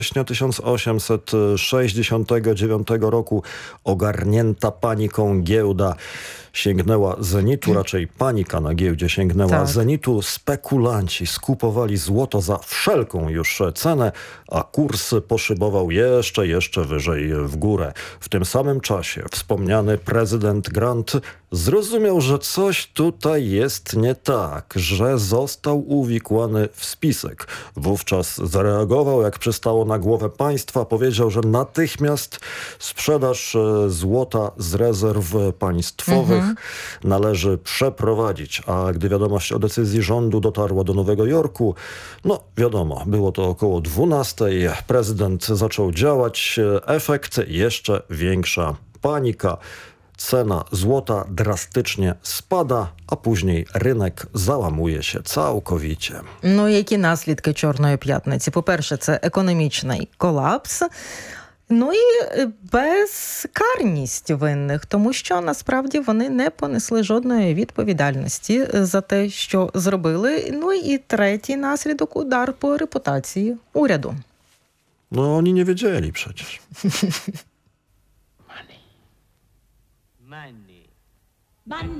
września 1869 roku ogarnięta paniką giełda sięgnęła zenitu, raczej panika na giełdzie sięgnęła zenitu. Spekulanci skupowali złoto za wszelką już cenę, a kurs poszybował jeszcze wyżej w górę. W tym samym czasie wspomniany prezydent Grant zrozumiał, że coś tutaj jest nie tak, że został uwikłany w spisek. Wówczas zareagował, jak przystało na głowę państwa. Powiedział, że natychmiast sprzedaż złota z rezerw państwowych należy przeprowadzić. A gdy wiadomość o decyzji rządu dotarła do Nowego Jorku, no wiadomo, było to około 12. Prezydent zaczął działać. Efekt jeszcze większa panika. Cena złota drastycznie spada, а później rynek załamuje się całkowicie. Ну, які наслідки Чорної п'ятниці? По-перше, це економічний колапс. Ну і безкарність винних, тому що насправді вони не понесли жодної відповідальності за те, що зробили. Ну і третій наслідок – удар по репутації уряду. No oni nie wiedzieli przecież. Money.